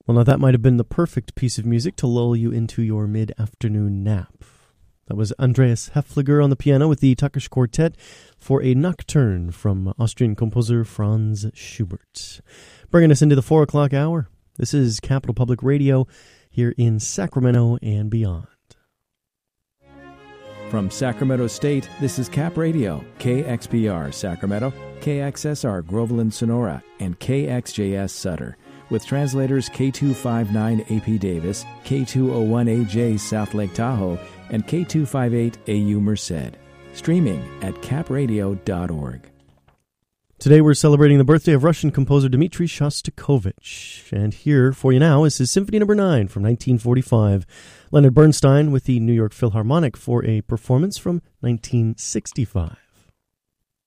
Well, now that might have been the perfect piece of music to lull you into your mid-afternoon nap. That was Andreas Hefliger on the piano with the Takish Quartet for a nocturne from Austrian composer Franz Schubert. Bringing us into the 4 o'clock hour. This is Capital Public Radio here in Sacramento and beyond. From Sacramento State, this is Cap Radio, KXPR Sacramento, KXSR Groveland Sonora, and KXJS Sutter, with translators K259 AP Davis, K201AJ South Lake Tahoe, and K258 AU Merced. Streaming at capradio.org. Today we're celebrating the birthday of Russian composer Dmitri Shostakovich. And here for you now is his Symphony No. 9 from 1945. Leonard Bernstein with the New York Philharmonic for a performance from 1965.